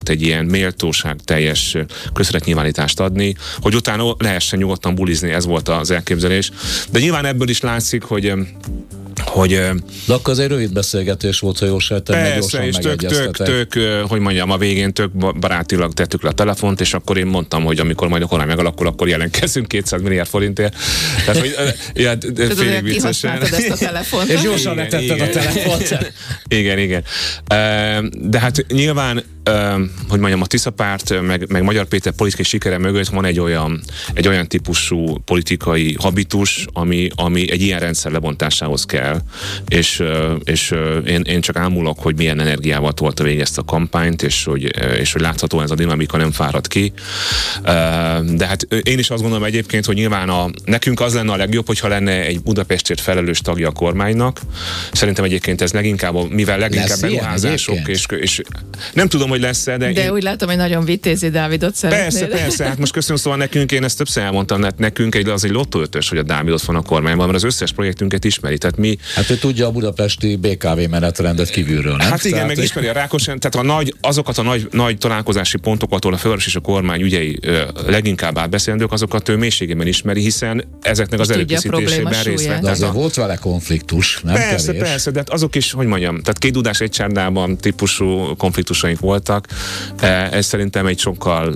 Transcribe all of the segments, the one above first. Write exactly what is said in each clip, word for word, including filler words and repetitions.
egy ilyen méltóság teljes köszönetnyilvánítást adni, hogy utána lehessen nyugodtan bulizni, ez volt az elképzelés. De nyilván ebből is látszik, hogy hogy... De akkor az egy rövid beszélgetés volt, ha jól sejtem, meg gyorsan és tök, tök, tök, hogy mondjam, a végén tök barátilag tettük le a telefont, és akkor én mondtam, hogy amikor majd a kormány megalakul, akkor jelentkezünk kétszáz milliárd forintért. Tehát, hogy ja, félig viccesen. Ezt a telefont. És gyorsan letetted a telefont. Igen, igen. De hát nyilván, hogy mondjam, a Tisza párt, meg, meg Magyar Péter politikai sikere mögött van egy olyan, egy olyan típusú politikai habitus, ami, ami egy ilyen rendszer lebontásához kell, és, és én, én csak ámulok, hogy milyen energiával tolta végig ezt a kampányt, és hogy, és hogy látható ez a dinamika nem fárad ki. De hát én is azt gondolom egyébként, hogy nyilván a, nekünk az lenne a legjobb, hogyha lenne egy Budapestért felelős tagja a kormánynak. Szerintem egyébként ez leginkább, mivel leginkább beruházások, és, és nem tudom, hogy lesz-e, de... De én... úgy látom, hogy nagyon vitézi Dávidot szeretnéd. Persze, persze, hát most köszönöm, szóval nekünk, én ezt többször elmondtam, hát nekünk egy, az egy lottóötös, hogy a Dávid ott van a kormányban, mert az összes projektünket ismeri. Tehát mi... Hát ő tudja a budapesti bé ká vé menetrendet kívülről, nem? Hát igen, tehát... meg ismeri a Rákosen, tehát a nagy, azokat a nagy, nagy találkozási pontokat, ahol a főváros és a kormány ügyei ö, leginkább átbeszélendők, azokat ő mélységében ismeri, hiszen ezeknek az előkészítésében részt vett. De azért volt vele konfliktus, nem Persze, kevés. persze, de hát azok is, hogy mondjam, tehát két dudás egy csárdában típusú konfliktusaink voltak. Ez szerintem egy sokkal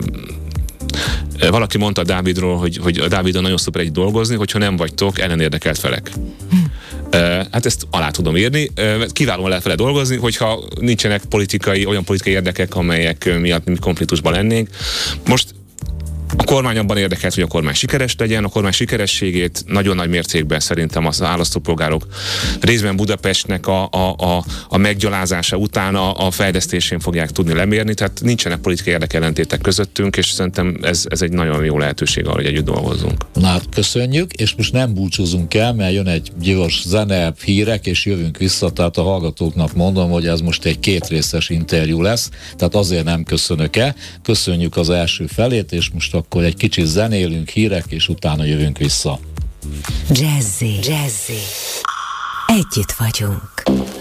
valaki mondta a Dávidról, hogy, hogy a Dávidon nagyon szuper egy dolgozni, hogyha nem vagytok ellenérdekelt felek. Hát ezt alá tudom írni. Kiválóan lehet vele dolgozni, hogyha nincsenek politikai, olyan politikai érdekek, amelyek miatt mi konfliktusban lennénk. Most a kormány abban érdekelt, hogy a kormány sikeres legyen, a kormány sikerességét nagyon nagy mértékben szerintem az választópolgárok részben Budapestnek a, a, a, a meggyalázása után a, a fejlesztésén fogják tudni lemérni, tehát nincsenek politikai érdekellentétek közöttünk, és szerintem ez, ez egy nagyon jó lehetőség arra, hogy együtt dolgozzunk. Na hát köszönjük, és most nem búcsúzunk el, mert jön egy gyors zene, hírek, és jövünk vissza, tehát a hallgatóknak mondom, hogy ez most egy kétrészes interjú lesz, tehát azért nem köszönök el. Köszönjük az első felét, és most akkor egy kicsit zenélünk, hírek, és utána jövünk vissza. Jazzy, Jazzy. Együtt vagyunk.